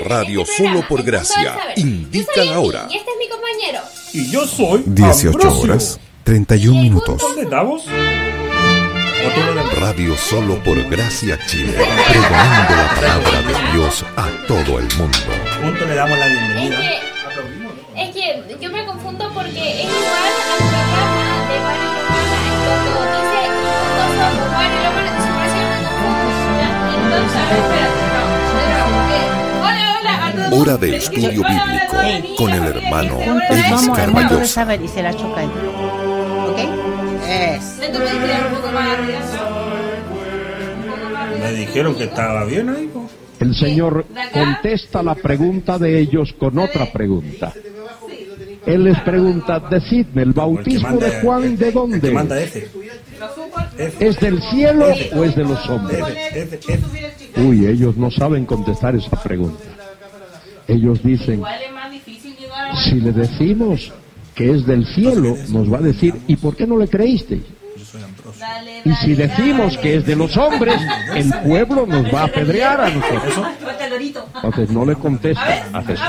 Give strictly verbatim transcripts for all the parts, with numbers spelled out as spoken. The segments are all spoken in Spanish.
Radio este Solo por Gracia indica la hora. Y este es mi compañero. Y yo soy dieciocho Ambrosio. horas, treinta y un minutos. ¿Dónde estamos? Radio Solo por Gracia Chile, pregonando la palabra de Dios a todo el mundo. Juntos le damos la bienvenida. Es que, es que yo me confundo porque es igual al programa de Juan y Romana. Cuando dice juntos somos Juan y Romana, su presión me confunde. Entonces, a ver, espérate, no, no, hola, hola a todos. Hora de estudio bíblico con el hermano Elis Carballosa. Y se la choca. ¿Ok? Es. ¿Me tú puedes tirar un poco más arriba? Me dijeron que estaba bien ahí. ¿No? El Señor contesta la pregunta de ellos con otra pregunta. Él les pregunta, decidme, ¿el bautismo de Juan de dónde es? ¿Es del cielo o es de los hombres? Uy, ellos no saben contestar esa pregunta. Ellos dicen, si le decimos que es del cielo, nos va a decir, ¿y por qué no le creísteis? Y si decimos que es de los hombres, el pueblo nos va a apedrear a nosotros. Entonces no le contesta a Jesús.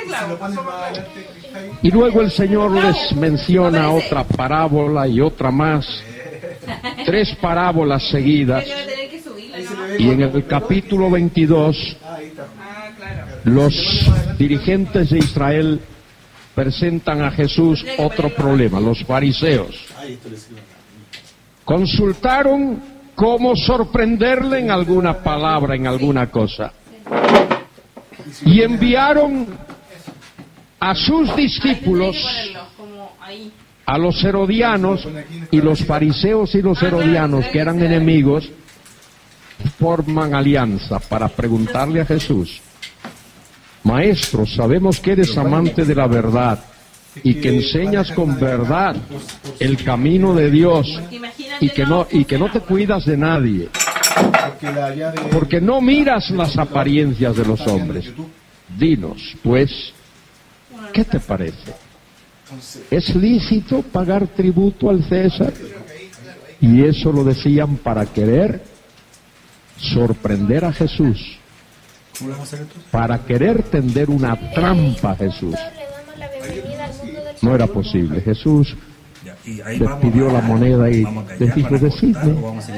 Y luego el Señor les menciona otra parábola y otra más. Tres parábolas seguidas. Y en el capítulo veintidós, los dirigentes de Israel presentan a Jesús otro problema, los fariseos. Consultaron cómo sorprenderle en alguna palabra, en alguna cosa. Y enviaron a sus discípulos, a los herodianos, y los fariseos y los herodianos, que eran enemigos, forman alianza para preguntarle a Jesús: Maestro, sabemos que eres amante de la verdad y que enseñas con verdad el camino de Dios y que no y que no te cuidas de nadie, porque no miras las apariencias de los hombres. Dinos, pues, ¿qué te parece? ¿Es lícito pagar tributo al César? Y eso lo decían para querer sorprender a Jesús, para querer tender una trampa a Jesús. No era posible. Jesús les pidió la moneda y les dijo, decidme,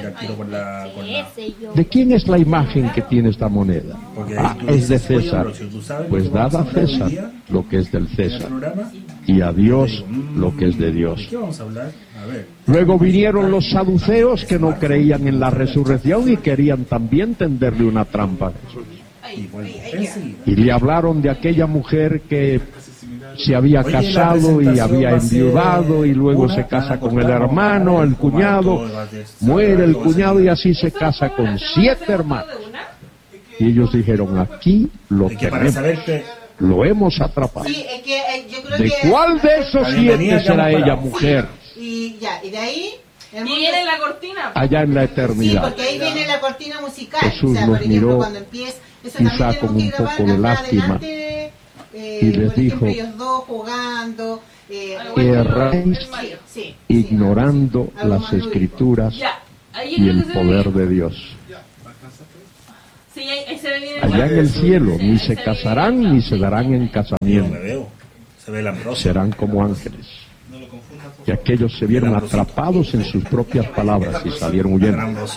¿de quién es la imagen que tiene esta moneda? Ah, es de César. Pues dad a César lo que es del César y a Dios lo que es de Dios. Luego vinieron los saduceos, que no creían en la resurrección y querían también tenderle una trampa a Jesús. Y le hablaron de aquella mujer que se había casado y había enviudado y luego se casa con el hermano, el cuñado, muere el cuñado y así se casa con siete hermanos. Y ellos dijeron, aquí lo tenemos, lo hemos atrapado. ¿De cuál de esos siete será ella mujer? Y ya, y de ahí... Y viene la cortina. Allá en la eternidad. Sí, porque ahí viene la cortina musical. Jesús o sea, los por ejemplo, miró, cuando empieza, eso quizá con un poco de lástima, adelante, eh, y les por ejemplo, dijo, ellos dos jugando, eh, erráis sí, sí, ignorando sí, las sí. escrituras Ya, ahí y yo el creo que se poder ve. de Dios. Sí, ahí, ahí se ve bien. Allá en el cielo ni se casarán ni se darán en No me casamiento, veo. Se ve el Ambrosio. serán como ángeles. Y aquellos se vieron atrapados en sus propias palabras y salieron huyendo.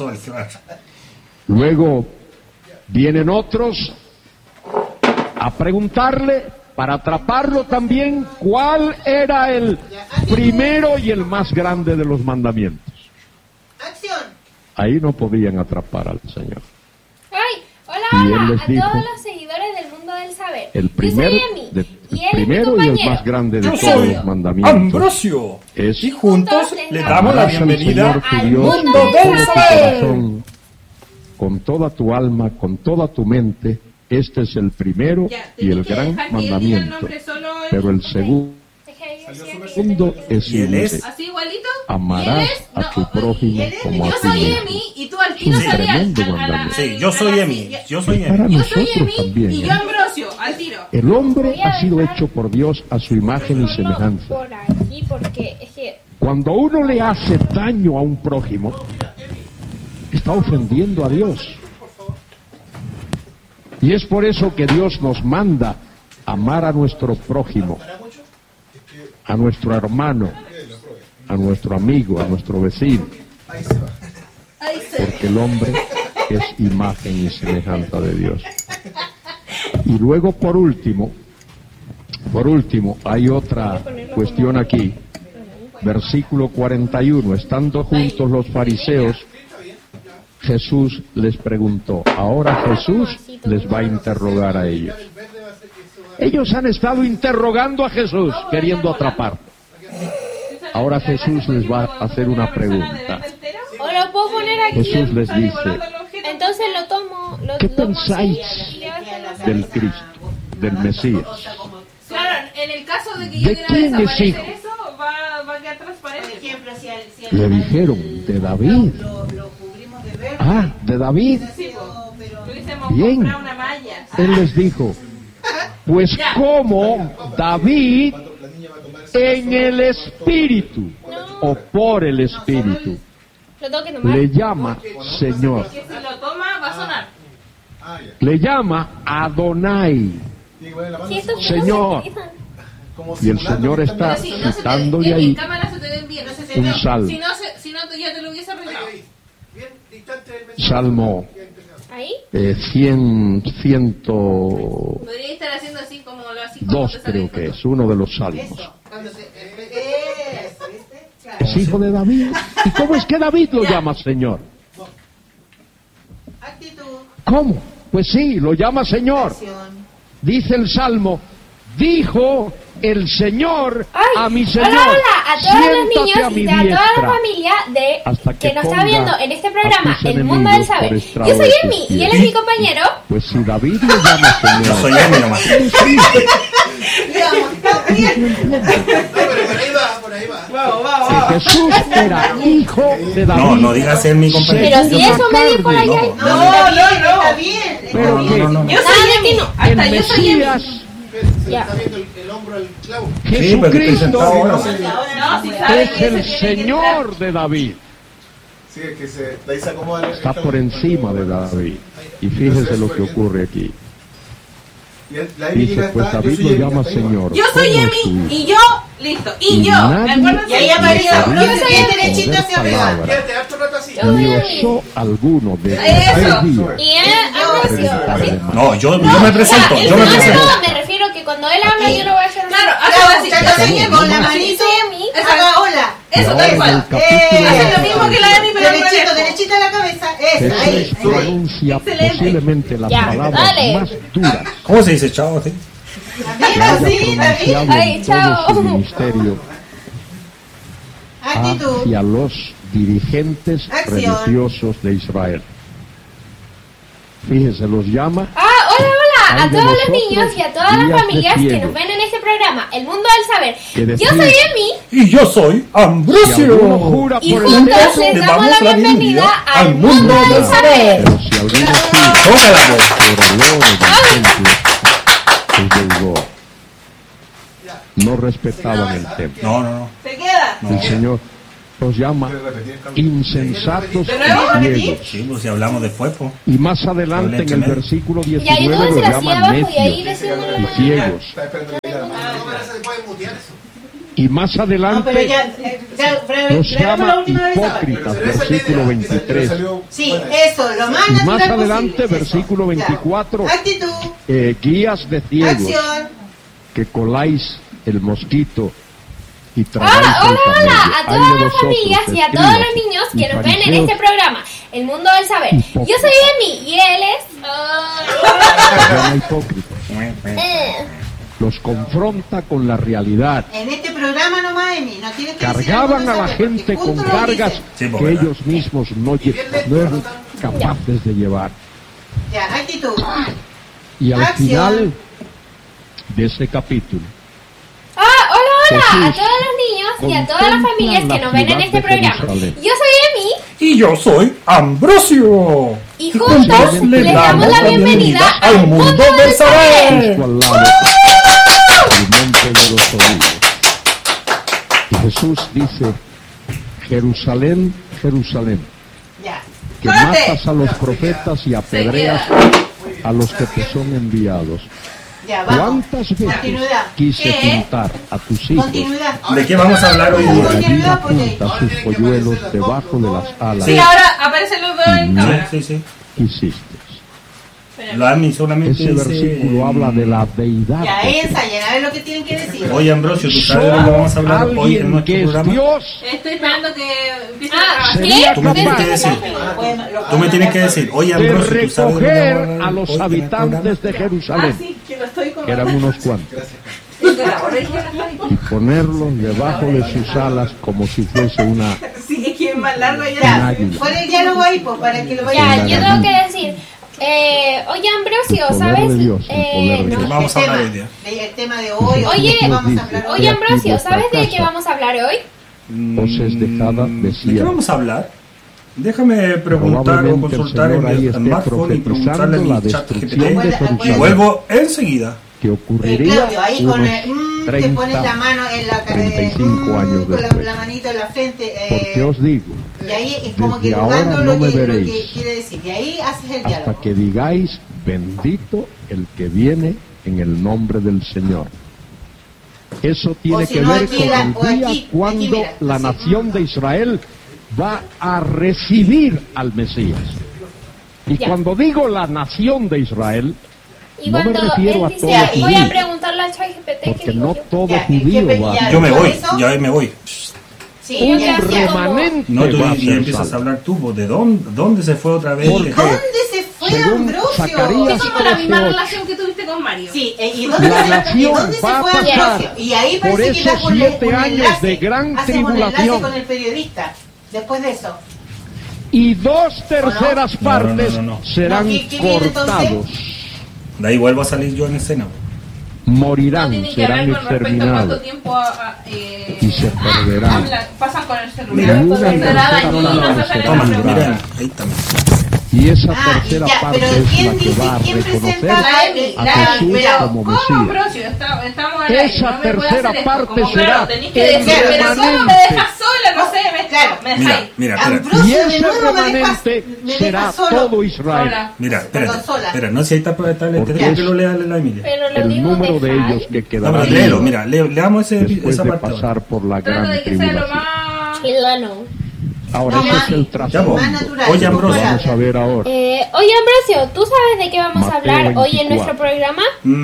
Luego vienen otros a preguntarle, para atraparlo también, cuál era el primero y el más grande de los mandamientos. acción. Ahí no podían atrapar al Señor. Ay, hola, Y él hola les a dijo, todos los seguidores del mundo del saber. El Yo primero, soy Emi, de- y el él primero es mi y el compañero. más grande de Yo todos soy los mandamientos Ambrosio. es: Y juntos le damos la amarás al bienvenida Señor tu al Dios mundo con del todo tu saber. corazón, con toda tu alma, con toda tu mente. Este es el primero Ya, y el tenés que gran dejar que él diga el mandamiento. nombre solo en- Pero el Ok. segundo Segundo es ¿Y él es? siguiente: ¿Así igualito? amarás ¿Y él es? a No, tu o- prójimo ¿y él es? como a Yo ti soy mismo. Emi y tú al tiro Un salías tremendo a- a la- mandamiento. Sí, yo soy a la Emi. silla. Yo soy Para Emi. Yo soy nosotros Emi también, y ¿eh? yo Ambrosio, al tiro. El hombre ha sido hecho por Dios a su imagen y semejanza. Por aquí, porque es que... Cuando uno le hace daño a un prójimo, está ofendiendo a Dios. Y es por eso que Dios nos manda amar a nuestro prójimo, a nuestro hermano, a nuestro amigo, a nuestro vecino. Porque el hombre es imagen y semejanza de Dios. Y luego, por último, por último, hay otra cuestión aquí. Versículo cuarenta y uno. Estando juntos los fariseos, Jesús les preguntó. Ahora Jesús les va a interrogar a ellos. Ellos han estado interrogando a Jesús, queriendo atraparlo. Ahora Jesús les va a hacer una pregunta. ¿O lo puedo poner aquí? Jesús les dice, Entonces lo tomo. Lo, ¿qué lo tomo pensáis así, y ya está. del Cristo, del Mesías? Claro, en el caso de que yo ¿De quiera quién es desaparecer hijo? eso, va, va a quedar transparente. Por ejemplo, si al, si al Le dijeron, de David. lo, lo cubrimos de verde, Ah, de David. Sí, pero, pero Pudiésemos Bien. comprar una malla. Él les dijo, pues como David en el Espíritu, o por el Espíritu, Lo tengo que tomar. le llama Señor, Que si lo toma, va a sonar. le llama Adonai, Sí, esto fue Señor. lo que y el Señor está Pero si no se te, citándole en ahí cámara se te ven bien. No se te un ve. salmo. Si no, se, si no, ya te lo hubiese arreglado. Salmo Ahí. eh, cien, ciento Podría estar haciendo así como lo así como dos te sale creo en que foto. es, uno de los salmos. cuando se... Eso, ¿viste? Claro. Es hijo de David. ¿Y cómo es que David lo llama Señor? Actitud, ¿Cómo? Pues sí, lo llama Señor. acción. Dice el Salmo, dijo el Señor Ay, a mi Señor, hola, hola, a todos los siéntate niños a mi y a toda la diestra, familia de hasta que que nos está ponga viendo en este a programa, tus El Mundo del enemigos Saber. por Yo estrado soy de Emi tus y él pies. es mi compañero. Pues si David lo llama Señor, Yo soy Emi nomás. que Jesús era hijo de David. No, no digas ser mi compañero. Pero si eso me dijo la No, Yay. No, no, está bien, está bien. está Pero bien. que no, no, no. Yo soy Emi. el Hasta yo soy Emi. Mesías, Ya. Sí, pero estoy sentado ahora. Jesucristo, No, si sabe es que el ese tiene que entrar. Señor de David. Sí, es que se, de ahí se acomoda el- Está por encima de David. Y fíjese lo que ocurre aquí. Y el- la Emi Dice, llega pues hasta- yo David soy lo Emi, llama hasta ahí nomás. Señor. Yo soy ¿Cómo es Emi su hijo? y yo, listo. Y Y yo, nadie ¿me acuerdas? Y ahí apareció, le yo podía soy bien derechito poner hacia arriba. palabra, Quédate harto rato así. Yo soy ni Emi. osó alguno de Eso. aquel día Y él habla así. No, yo, yo me presento, Ya, yo me no, presento. no, me refiero que cuando él habla yo no voy a hacer Claro, nada. haga así. Claro, Haga muchachos, así. con la Sí, manito, soy Emi. haga hola. Eso, Ahora tal en el cual. capítulo Hace lo veintitrés, mismo que la Emi, pero en Derechito, reflejo. derechito a la cabeza. Eso, ahí, Jesús ahí. pronuncia Excelente. posiblemente las Ya, palabras dale. más duras ¿Cómo se dice chavo? ¿Sí? David, que haya así, pronunciado David. Ay, en todo chao. su ministerio Actitud. hacia los dirigentes Acción. religiosos de Israel. Fíjese, los llama Ah, hola, hola, a Ay, de todos los vosotros, niños y a todas las días de familias que ciego. nos ven en este programa, El Mundo del Saber. Que Yo decís- soy Emi Y yo soy si alguno Ambrosio. jura y por el juntos techo, les le damos damos la la bienvenida bienvenida al Mundo del Saber. pero si alguno jura Póngala, pues. por el oro del templo, es deudor. No respetaban el templo. No, no, no. Se queda. El Señor los llama insensatos ¿De nuevo? y ciegos. Sí, pues si hablamos después, pues. Y más adelante en el versículo Ya, yo diecinueve tuve los la silla llama abajo y ahí necios decimos y ciegos. Está esperando que diga la- Y más No, pero adelante ya, eh, ya, pre- los pre- la llama última vez ahora. hipócritas, Pero esa es la versículo idea, veintitrés. que salió- Sí, bueno, eso, lo más Y más natural adelante, posible, eso. versículo Ya. veinticuatro, Actitud, eh, guías de ciegos acción. que coláis el mosquito y tragáis Ah, el hola, hola, camello. a Ay de todas las vosotros, familias y a escribas todos los niños y que nos ven en fariseos, este programa, El Mundo del Saber. Hipócritas. Yo soy Emi y él es... que llama hipócritas. Eh, Los confronta con la realidad. En este programa nomás, Emi, no tienes que decir Cargaban algo a la que sabe, gente porque con juntos lo cargas dicen. Sí, pues, que ¿verdad? ellos mismos no, lle- no eran capaces de llevar. Ya, actitud. Y al Acción. final de ese capítulo, Ah, hola, hola, a Jesús todos los niños y a todas las contempla familias que la nos ven en ciudad este de programa. Jerusalén. Yo soy Emi Y yo soy Ambrosio. y juntos le les damos la bienvenida al Mundo del Saber. justo al lado del monte de los olivos. Y Jesús dice, Jerusalén, Jerusalén, Ya. que ¡Corte! matas a los profetas y apedreas a los que te son enviados. Ya, vamos. ¿Cuántas veces Continuidad. quise ¿Qué? pintar a tus hijos Continuidad. ¿De qué vamos a hablar hoy que día? la vida Continuidad, porque- oculta sus polluelos debajo de las alas Sí, Sí. ahora aparece el veo en No. cámara. Sí, sí. que hiciste? Lo Ami solamente Ese dice, versículo eh, habla de la deidad. Ya, de ensayen, a ver lo que tienen que decir. Oye, Ambrosio, ¿tú sabes de lo que vamos a hablar hoy en alguien nuestro que es programa? Dios. Estoy esperando que empiece Ah, la grabación. Sería Tú me tienes que decir. Tú me tienes que decir, oye, de Ambrosio, ¿tú sabes de lo que recoger vamos a hablar a los hoy en el habitantes de Ah, Jerusalén, sí, que lo estoy con que eran unos cuantos, y ponerlos debajo de sus alas como si fuese una, Sí, es que es más largo un ya. águila. Pon el diálogo ahí, pues, para que lo vayan. Ya, yo tengo que decir, eh, oye Ambrosio, El poder ¿sabes? de Dios, el Eh, poder de no. ¿De qué vamos a hablar hoy día? El tema de hoy. Oye, ¿qué vamos a hablar hoy? Oye Ambrosio, vuestra ¿sabes de qué casa vamos a hablar hoy? os es dejada Mm, ¿De qué desierta. vamos a hablar? Déjame preguntar o Probablemente el consultar Señor en ahí mi esté smartphone y preguntarle en profetizando la mi chat destrucción G P de T y Jerusalén, vuelvo enseguida. que Eh, ocurriría Claudio, ahí con unos el, mm, te treinta, pones la mano en la cara, treinta y cinco años con la, después. la manito en la frente, Porque eh, os digo, y ahí es como que desde dudando ahora lo, no me que, lo veréis. que quiere decir, y ahí haces el hasta diálogo. que digáis, bendito el que viene en el nombre del Señor. Eso tiene O si que no, ver aquí con la- el o día aquí- cuando aquí mira, la así. nación de Israel va a recibir al Mesías. Y Ya. cuando digo la nación de Israel, Y no me cuando refiero a él dice, todo voy a judío, preguntarle a ChatGPT qué porque digo no yo. todo Ya, judío ¿qué- va ya, a Yo me por voy, eso- yo ahí me voy. Sí, Un ya, ya. remanente No, tú va a y, y ser empiezas a salvo. hablar tú, vos, ¿de dónde, dónde se fue otra vez? ¿Por ¿De qué? qué? ¿Dónde se fue Según Ambrosio? Zacarías Es como la misma trece, relación que tuviste con Mario. Sí, eh, ¿y dónde, La se, nación ¿y dónde se va a fue pasar Ambrosio? Y ahí por parece que esos das un, siete un años enlace, de gran haces un enlace tribulación. con el periodista, después de eso. y dos terceras No, no, no, partes no, no. serán No, ¿qué- qué viene cortados, De ahí vuelvo a salir yo en escena. No morirán, tiene que hablar serán con respecto a cuánto exterminados tiempo ah, eh, y se perderán. habla- pasan con el Mira, celular. una Será tercera dañino, parte no se será Toma, le- librada. mira, ahí también. Y esa Ah, tercera ya, parte pero es ¿quién la que dice, va a quién reconocer presenta la, a la, Jesús pero, como ¿Cómo, Mesías. Ambrosio? Está- estamos al aire, Esa no me puede tercera hacer esto. parte Como, será claro, tenés que decir, el pero ¿cómo me remanente. dejas sola? No sé, me, Claro. me Mira, dejáis. mira, espera. Ambrosio, Y de ese nuevo me dejas, remanente me será dejas solo. todo Israel. Sola. Mira, espera, Perdón, sola. espera, no sé si ahí está por esta letra, Porque deja que es- lo lea la Emilia. Pero lo El digo número de dejar. ellos que No, quedará pero léelo, mira, le- leamos ese, después esa de parte. ahora. pasar por la Trata gran de que sea lo tribulación. más... Chileno. Ahora No, ese más- es el Ya, trasfondo. vos. Más natural, Oye, no Ambrosio. Vamos a ver ahora. Eh, oye Ambrosio, ¿tú sabes de qué vamos a Mateo hablar hoy en veinticuatro. nuestro programa?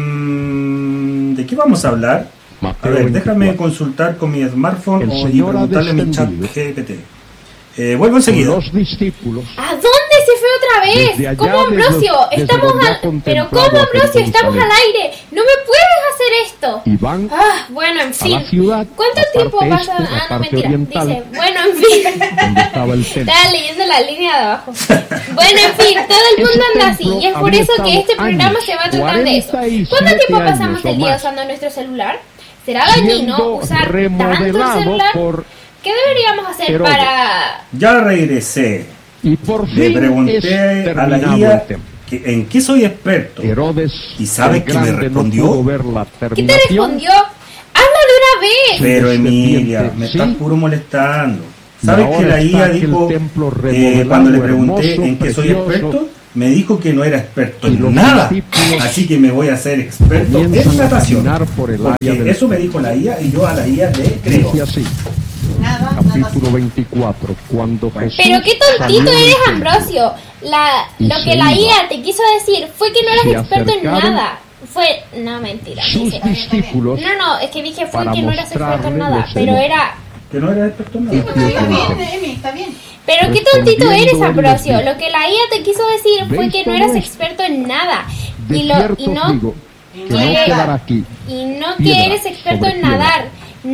Mm, ¿De qué vamos a hablar? A Mateo ver, déjame veinticuatro. consultar con mi smartphone El o, y Señor ha preguntarle a mi chat descendido. G P T. Eh, vuelvo enseguida. Los discípulos ¿A dónde se fue otra Desde vez? allá, ¿Cómo Ambrosio? desde- Estamos desde al... allá Pero contemplado ¿cómo a Ambrosio? Estamos Jerusalén. al aire. No me puedes hacer esto. y van Ah, bueno, en a fin. la ciudad, ¿Cuánto la tiempo parte pasa? este, la Ah, no, parte mentira. oriental. Dice, bueno, en fin. donde estaba el templo. Estaba leyendo la línea de abajo. Bueno, en fin, todo el mundo Ese anda así. templo Y es por había eso que estado este programa años, se va a tratar de eso. cuarenta y ¿Cuánto siete tiempo años pasamos o el día más, usando nuestro celular? ¿Será dañino siendo usar tanto el remodelado celular? por ¿Qué deberíamos hacer Herodes. para...? Ya regresé. y por Le fin es pregunté a la terminado I A el templo. que- en qué soy experto. Herodes ¿Y sabe el qué me Grande respondió? no pudo ver la ¿Qué te terminación. respondió? ¡Habla de una vez! Pero Serpiente, Emilia, me sí. estás puro molestando. Y ¿Sabes ahora que la está I A aquel dijo, templo eh, remodelado, cuando le pregunté hermoso, en qué soy precioso, experto, me dijo que no era experto y en los nada? discípulos Así que me voy a hacer experto en comienzan a natación. caminar por el Porque área del eso me dijo la I A y yo a la I A le creo. Dice así, Nada, capítulo nada. veinticuatro, cuando Jesús Pero qué salió tontito del eres, templo, Ambrosio. La, Y lo se que la iba. I A te quiso decir fue que no Se eras experto en acercaron nada. Fue... No, mentira. sus dice- discípulos No, no, es que dije fue para que no eras experto en mostrarle nada. los Pero hechos. era... Que no era experto en y nada. Dios Está le dijo, bien, Emi, está bien. Pero qué tontito Respondiendo eres, él Ambrosio. les dijo, Lo que la I A te quiso decir fue ¿veis que no todo eras esto? experto en nada. de Y, lo, cierto y os no... digo que no Piedra. quedará aquí Y no piedra que eres experto sobre en piedra nadar.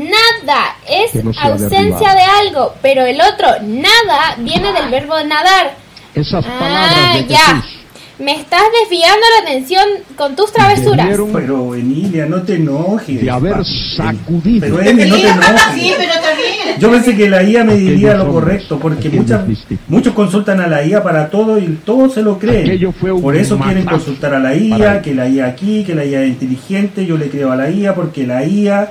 Nada es que no sea ausencia derribada. de algo. Pero el otro, nada, viene del verbo nadar. esas Ah, palabras de ya. Jesús Me estás desviando la atención con tus travesuras. debieron Pero Emilia, no te enojes. de haber pa- sacudido Pero Emi, no te Sí, enojes. pero está bien. Yo pensé que la I A me diría Aquellos lo hombres, correcto, porque aquellos muchas, discípulos. muchos consultan a la I A para todo y todos se lo creen. Aquello fue un Por eso quieren mazazo consultar a la I para A, él. que la I A aquí, que la I A es inteligente, yo le creo a la I A porque la I A...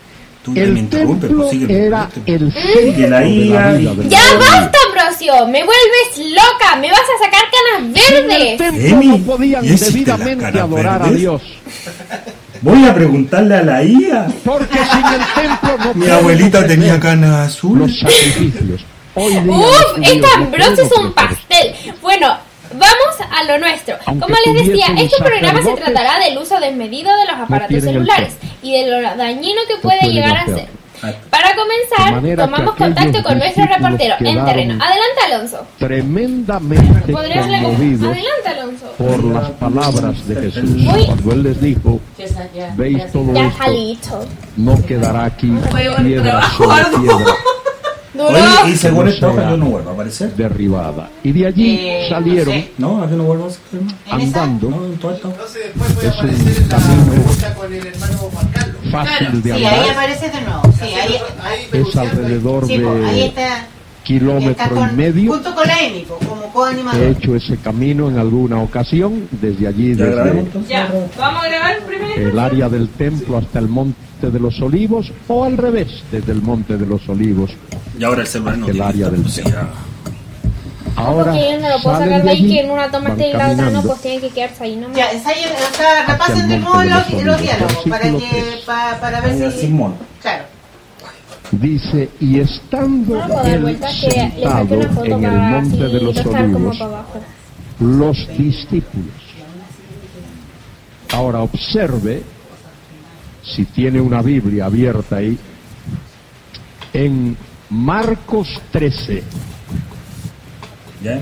Tú ya me el interrumpes, templo pues sigue. era este- el que centro la de I A la y- vida del ¡Ya hombre. basta, Ambrosio! ¡Me vuelves loca! ¡Me vas a sacar manzanas Si en el verdes. templo Emi, no podían ¿y existen las debidamente canas adorar a verdes? Dios. Voy a preguntarle a la I A. Porque sin el templo no Mi pueden abuelita ofrecer tenía cana azul. los sacrificios. Hoy día los Uf, judíos este no Ambrosio pueden es un ofrecer. pastel. Bueno, vamos a lo nuestro. Aunque Como les decía, tuviesen este programa se sacerdotes, tratará del uso desmedido de los aparatos tienen el celulares templo. y de lo dañino que No puede pueden llegar a hacerlo. ser. Para De comenzar, manera tomamos que aquellos contacto con nuestro discípulos reportero en quedaron terreno. Adelante, Alonso. Tremendamente ¿Podrías leer? conmovidos Adelante, Alonso. por las palabras de Jesús. Uy. Cuando Él les dijo, veis todo Ya esto, está listo. no quedará aquí Fue un piedra trabajo sobre arduo. piedra Duro. Oye, y según No esta hoja sea- yo no vuelvo a aparecer. derribada. Y de allí Eh, salieron no sé. No, aquí no vuelvo a aparecer. ¿En esa? andando, No, en toda esta hoja. Entonces después voy a Es un aparecer en la camino pregunta con el hermano Juan Carlos. fácil de Sí, ahí andar, aparece de nuevo. Sí, ahí, Ahí es negociando. alrededor sí, pues, ahí de está. Está kilómetro y con, medio. junto con la Emi, pues, como He coanimador. hecho ese camino en alguna ocasión, desde allí, ¿Ya grabemos desde entonces? Ya, vamos a grabar primero. el área del templo hasta el monte de los olivos, o al revés, desde el monte de los olivos. Y ahora el celular no El tiene área esta del posibilidad. Ahora Porque yo no lo puedo salen sacar de ahí, allí, que en una toma van esté y la otra no, caminando pues tiene que quedarse ahí. No me... Ya, ensayen, o sea, repasen de el nuevo monte de los, los los olivos, diálogos para versículo que tres. pa- para ver Ahí si. así mono. Claro. Dice, y estando No puedo dar él vueltas, que le saqué sentado una foto en el para monte así de los no estar como olivos, para abajo. los discípulos. Ahora observe, si tiene una Biblia abierta ahí, en Marcos trece, ¿Ya?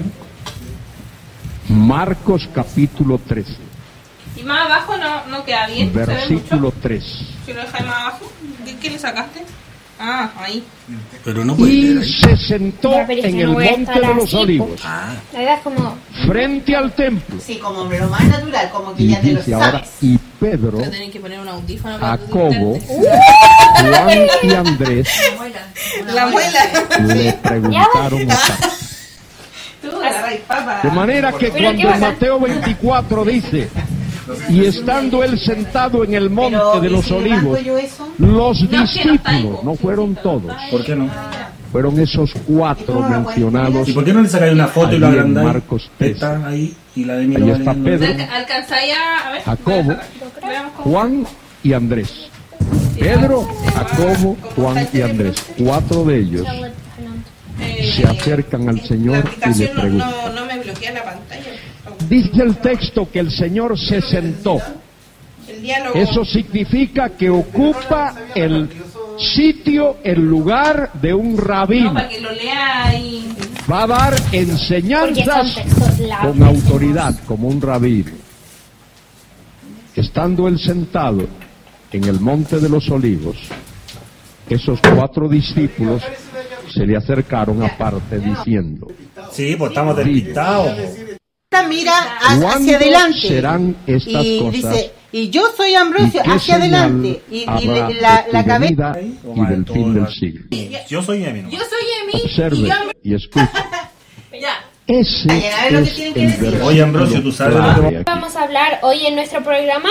Marcos capítulo trece, Y más abajo no, no queda bien. Se ve versículo mucho. tres. Si lo dejáis más abajo. ¿Qué, qué le sacaste? Ah, ahí. Pero no puede Y leer ahí. se sentó Ya, pero es en que el no voy a monte estar de los así, olivos, Ah, La verdad es como... frente al templo. Sí, como lo más natural, como que Y ya te lo dice ahora, sabes. y Pedro, Voy a tener que poner un audífono para Jacobo, entenderte. Juan y Andrés La abuela. le preguntaron aparte. Tú agarras papa. De manera que Pero cuando qué en bacán. Mateo veinticuatro dice, y estando él sentado en el monte Pero, de ¿y los si levanto olivos, yo eso? los No, que no está ahí. discípulos, no fueron todos, ¿por qué no? fueron esos cuatro mencionados. ¿Y por qué no le sacáis una foto y lo Allí en agrandáis? Marcos trece. Está ahí y la de mí Ahí lo va está leyendo. Pedro. Alca- Alcanzáis a. A ver. Jacobo, voy a sacar. Veamos cómo. Juan y Andrés. Pedro, Jacobo, Juan y Andrés. Cuatro de ellos Eh, se acercan al Señor la y le aplicación no, preguntan. no, no me bloquea la pantalla. Dice el texto que el Señor se sentó. El diálogo. Eso significa que ocupa el sitio, el lugar de un No, rabino. para que lo lea y. Va a dar Porque enseñanzas son textos largos. con autoridad, como un rabino. Estando él sentado en el monte de los olivos, esos cuatro discípulos se le acercaron aparte diciendo, Sí, pues estamos despistados. Mira ha- ¿cuándo hacia adelante. serán estas y cosas? dice, y yo soy Ambrosio, ¿Y qué hacia señal adelante. Y, y habrá le- la, de la tu cabeza. venida y del fin del siglo? Yo soy Emi. ¿no? Yo soy Emi. Y Observe yo. y escuche. Ya. Ese Ay, a ver lo que es tienen que el decir. versículo Oye, Ambrosio, ¿tú sabes lo que clave va- aquí. Vamos a hablar hoy en nuestro programa.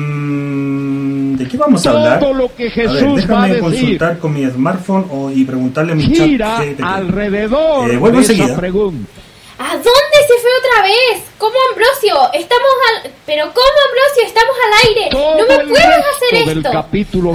Mm, ¿De qué vamos a hablar? Todo lo que A ver, Jesús va a déjame decir consultar con mi smartphone o- y preguntarle a mi chat. gira qué te- alrededor Eh, vuelvo de esa enseguida. pregunta. ¿A dónde se fue otra vez? ¿Cómo, Ambrosio? Estamos al... Pero ¿cómo, Ambrosio? Estamos al aire. Todo No me el puedes resto hacer del esto. capítulo